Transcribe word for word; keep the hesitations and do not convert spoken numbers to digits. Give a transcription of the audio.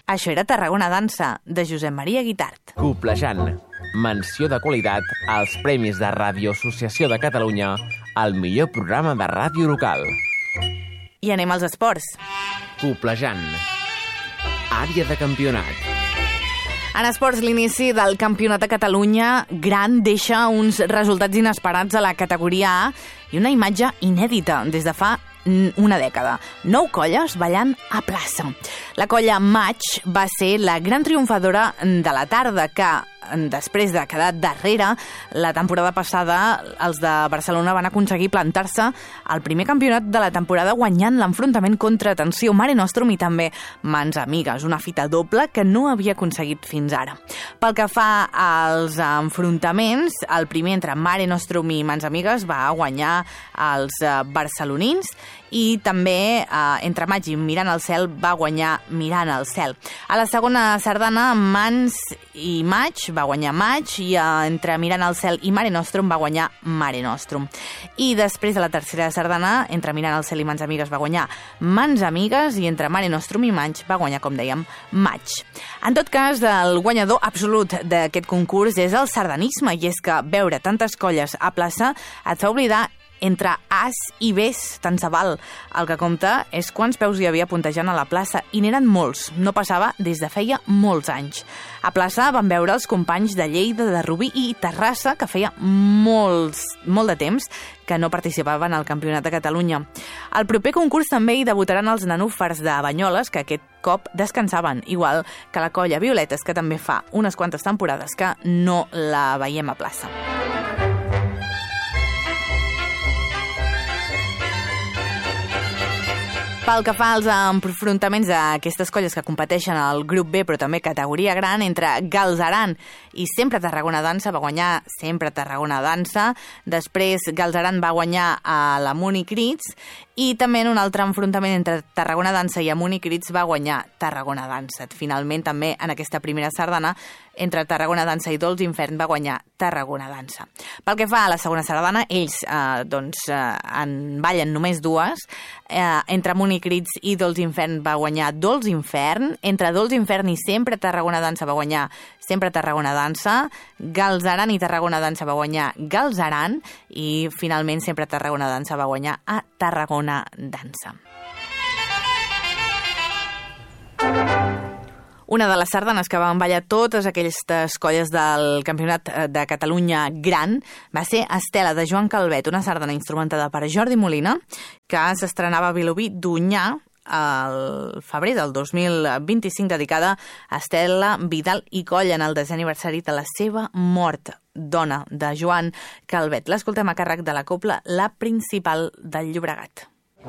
Això era Tarragona Dansa, de Josep Maria Guitart. Coplejant. Menció de qualitat als Premis de Ràdio Associació de Catalunya al millor programa de ràdio local. I anem als esports. Coplejant. Àrea de campionat. En esports, l'inici del Campionat de Catalunya gran deixa uns resultats inesperats a la categoria A i una imatge inèdita des de fa una dècada. Nou colles ballant a plaça. La colla Maig va ser la gran triomfadora de la tarda que, després de quedar darrere, la temporada passada els de Barcelona van aconseguir plantar-se al primer campionat de la temporada guanyant l'enfrontament contra, atenció, Mare Nostrum i també Mans Amigues, una fita doble que no havia aconseguit fins ara. Pel que fa als enfrontaments, el primer entre Mare Nostrum i Mans Amigues va guanyar els barcelonins i també eh, entre Maig i Mirant al Cel va guanyar Mirant al Cel. A la segona sardana, Mans i Maig va guanyar Maig i eh, entre Mirant al Cel i Mare Nostrum va guanyar Mare Nostrum. I després de la tercera sardana, entre Mirant al Cel i Mans Amigues va guanyar Mans Amigues i entre Mare Nostrum i Maig va guanyar, com dèiem, Maig. En tot cas, el guanyador absolut d'aquest concurs és el sardanisme, i és que veure tantes colles a plaça et fa oblidar entre As i Bs, tant se val. El que compta és quants peus hi havia puntejant a la plaça, i n'eren molts. No passava des de feia molts anys. A plaça van veure els companys de Lleida, de Rubí i Terrassa, que feia molts, molt de temps que no participaven al Campionat de Catalunya. Al proper concurs també hi debutaran els nanúfars de Banyoles, que aquest cop descansaven, igual que la colla Violetes, que també fa unes quantes temporades que no la veiem a plaça. Pel que fa als enfrontaments d'aquestes colles que competeixen al grup B, però també categoria gran, entre Galzeran i Sempre Tarragona Dansa, va guanyar Sempre Tarragona Dansa. Després Galzeran va guanyar a la Municrits, i també en un altre enfrontament entre Tarragona Dansa i Amunt i Crits va guanyar Tarragona Dansa. Finalment, també en aquesta primera sardana, entre Tarragona Dansa i Dolç Infern va guanyar Tarragona Dansa. Pel que fa a la segona sardana, ells eh, doncs, eh, en ballen només dues. Eh, entre Amunt i Crits i Dolç Infern va guanyar Dolç Infern. Entre Dolç Infern i Sempre Tarragona Dansa va guanyar Sempre Tarragona Dansa. Galzeran i Tarragona Dansa va guanyar Galzeran. I finalment Sempre Tarragona Dansa va guanyar a Tarragona Dansa. Una de les sardanes que van ballar totes aquestes colles del Campionat de Catalunya gran va ser Estela, de Joan Calvet, una sardana instrumentada per Jordi Molina, que s'estrenava a Vilobí d'Onyar al febrer del dos mil vint-i-cinc, dedicada a Estela Vidal i Coll en el desè aniversari de la seva mort, dona de Joan Calvet. L'escoltem a càrrec de la cobla La Principal del Llobregat.